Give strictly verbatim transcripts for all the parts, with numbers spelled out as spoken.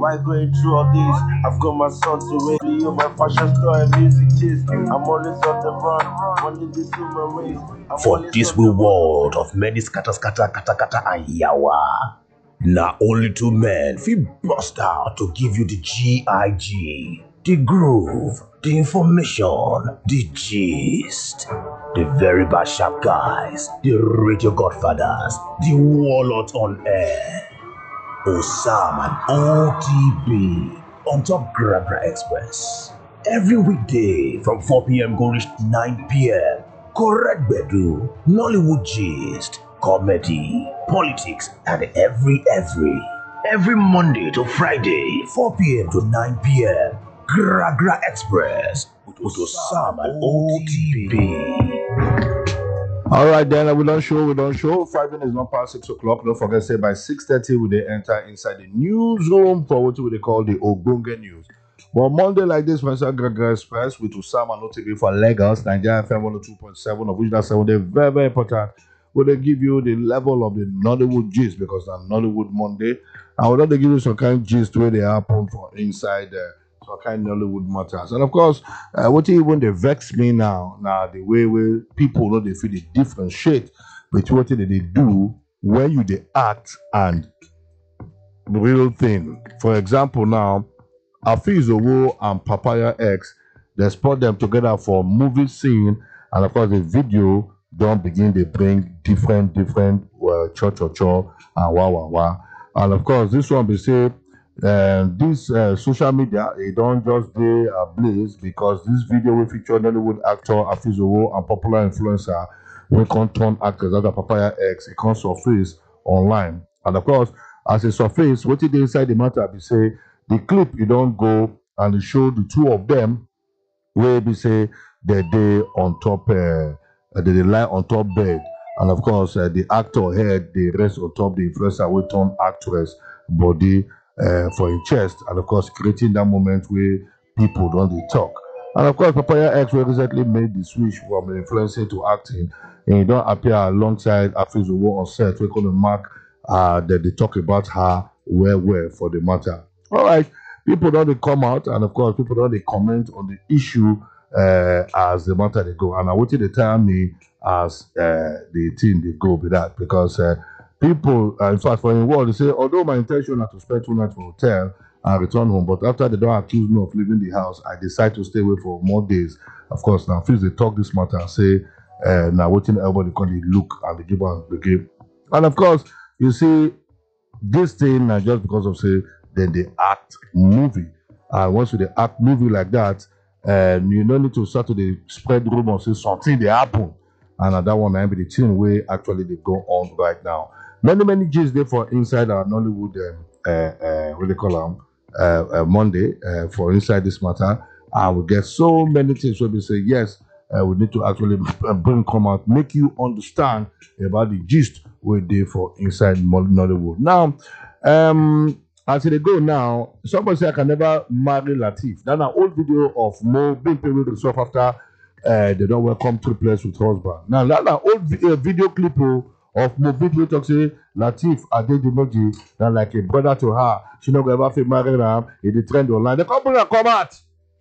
Why going through all this? I've got my son to radio, my fashion store and music gist. I'm always on the run, running this human race. For this whole world of many scatter, scatter, kata, kata, and yawa. Now only two men feel bust out to give you the G I G, the groove, the information, the gist. The very bad sharp guys, the radio godfathers, the warlords on air. Osam and O T B on top Gragra Express. Every weekday from four p.m. go reach nine p.m. Correct Bedu, Nollywood gist, comedy, politics, and every, every. Every Monday to Friday, four p.m. to nine p.m. Gragra Express with Osam and O T B. All right, then we don't show, we don't show. Five minutes not past six o'clock. Don't forget, say by six thirty, we they enter inside the newsroom for what they call the Ogbonge News. Well, Monday like this, we start Gragra Express with Osam and O T B for Lagos, Nigeria F M one oh two point seven, of which that's seven day very, very important. Will they give you the level of the Nollywood gist because that's Nollywood Monday, and will they give you some kind of gist where they happen for inside there. So kind of Nollywood matters. And of course, uh, what even they vex me now, now the way where people know they feel the differentiate between what they do when you they act and the real thing. For example, now Afizowo and Papaya X, they spot them together for movie scene, and of course the video don't begin they bring different different uh, cho cho cho and wah wah wah. And of course this one be say. And this uh, social media, it don't just be a blaze because this video will feature Nollywood actor Afizowo and popular influencer we can turn actors that are Papaya X. It can surface online, and of course, as it surface, what it inside the matter be say the clip you don't go and it show the two of them where be say they they on top, uh, they, they lie on top bed, and of course uh, the actor head they rest on top the influencer we turn actress body. Uh, for a chest, and of course creating that moment where people don't they talk. And of course Papaya X recently made the switch from influencing to acting, and he don't appear alongside Afizowo on set. We're going to mark uh, that they talk about her where where for the matter. All right, people don't they come out, and of course people don't they comment on the issue uh, as the matter they go. And I wanted to tell me as uh, the team they go with that because. Uh, People, uh, in fact, for in world, they say, although my intention is to spend two nights for hotel and return home, but after they don't accuse me of leaving the house, I decide to stay away for more days. Of course, now, first they talk this matter and say, uh, now, waiting everybody can they look and they give us the game. And of course, you see, this thing, uh, just because of, say, then they act movie. And once they act movie like that, um, you don't need to start to the spread rumor, say something they happen. And uh, that one, I be the thing where actually they go on right now. Many, many G's there for inside our Nollywood, um, uh, uh, what they call them, uh, uh, Monday, uh, for inside this matter. And we get so many things where we say, yes, uh, we need to actually bring come out, make you understand about the gist we did for inside Nollywood. Now, um, as they go now, somebody say I can never marry Latif. That's an old video of Mo being paid with himself after uh, they don't welcome triplets with husband. Now, that's an old vi- uh, video clip of Mo video talk say Latif Adedimoji that like a brother to her. She not gonna ever feel married him in the trend online. The couple that come out.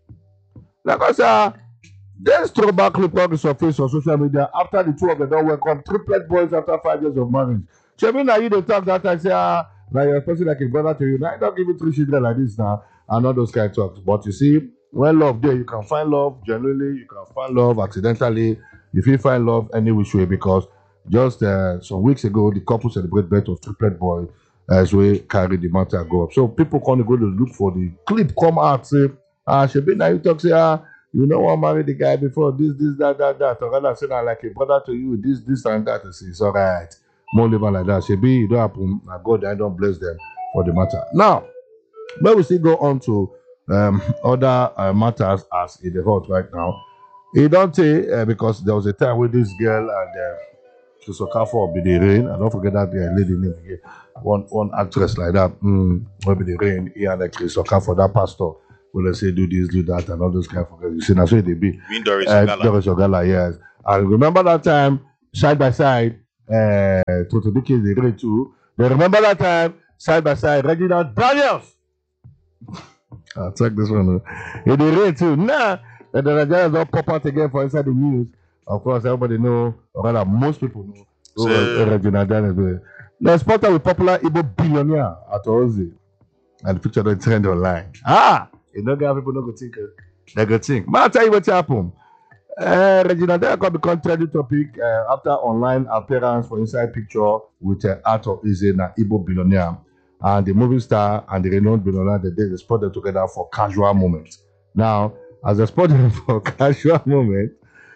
Like I said, this throwback clip on the surface on social media after the two of them don't welcome triplet boys after five years of marriage. So mean now you the talk that I say ah now you're person like a brother to you. Now I don't give you three children like this now and all those kind of talks. But you see, when love there, you can find love genuinely, you can find love accidentally, if you find love any which way because just uh, some weeks ago, the couple celebrate birth of triplet boy as we carry the matter go up. So people can't go to look for the clip, come out, say, ah, Shebi, now you talk, say, ah, you know, I married the guy before, this, this, that, that, that. Or rather, say, I like a brother to you, this, this, and that. I say, it's all right. More living like that. Shebi, you don't happen, and God, I don't bless them for the matter. Now, but we still go on to um, other uh, matters as in the hot right now. It don't say, uh, because there was a time with this girl and uh, Chris Okafor be the rain. I don't forget that uh, lady name again. One one actress like that. Mm, will be the rain. He and uh, Chris Okafor, that pastor, will they say do this, do that, and all those kind of things. You see, that's where they be. Mean Doris uh, Ogala. Doris Ogala, yes. I remember that time, side by side, uh, Toto Dike is the rain too. They remember that time, side by side, Reginald Daniels I'll check this one. It is real too. Nah, the Nigerians don't pop out again for inside the news. Of course, everybody know, or rather, most people know. So, Regina Daniels. The spotter with popular Igbo billionaire at Ozi. And the picture don't trend online. Ah! You know, people don't go think. They go think. But I'll tell you what happened. Uh, Regina Daniels become trending topic uh, after online appearance for inside picture with uh, Arthur Eze, na Igbo billionaire. And the movie star and the renowned billionaire, they, they spot them together for casual moments. Now, as they spot them for casual moment,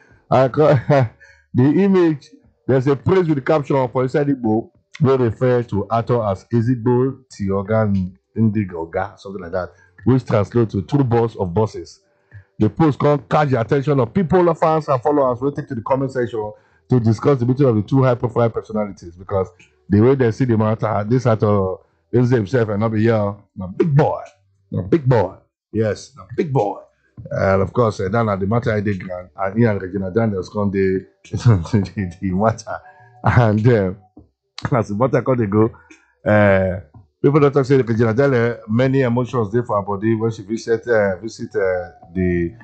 I call, the image, there's a praise with the caption for inside the book, where they refer to Arthur as Ezigbo Tiogan Indigoga, something like that, which translates to true boss of bosses. The post can catch the attention of people, fans, and followers waiting to the comment section to discuss the between of the two high-profile personalities, because the way they see the matter, this Arthur Eze himself and not be here, a big boy, a big boy, yes, a big boy. And of course, uh, then at the matter I did grand, and he and Regina Daniels come the the, the matter, and uh, as the matter come they go, uh, people don't talk say Regina Daniels many emotions there for her body when she visit uh, visit uh, the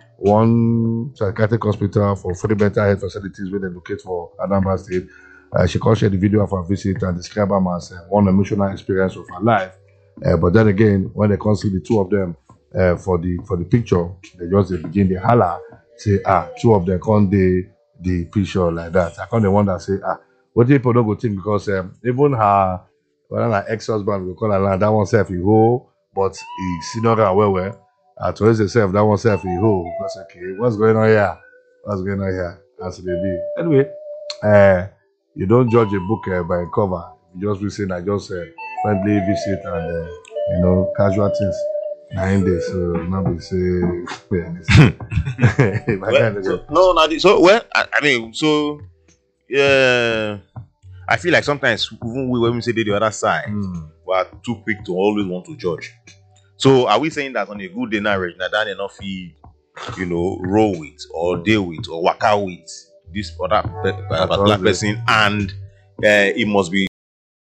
one psychiatric hospital for free mental health facilities where they locate for Anambra State. Uh, she can share the video of her visit and describe them as uh, one emotional experience of her life. Uh, but then again, when they come see the two of them uh, for the for the picture, they just they begin the holler, say, ah, two of them can't the the picture like that. I can't the one that say, ah, what people don't go think because um, even her, well, her ex-husband will call her that one self he ho, but he see not her well well. Uh, to herself that one self he ho. That's okay. What's going on here? What's going on here? As it may be. Anyway, uh. You don't judge a book uh, by a cover. You just visit and just uh, friendly visit and uh, you know casual things. Nine days, so now we say. well, so, no, no. So well, I, I mean, so yeah, I feel like sometimes even we, when we say the other side, mm. we are too quick to always want to judge. So are we saying that on a good day now, Regina Daniels not feel, you know, roll with or deal with or work out with this other particular person, and uh, it must be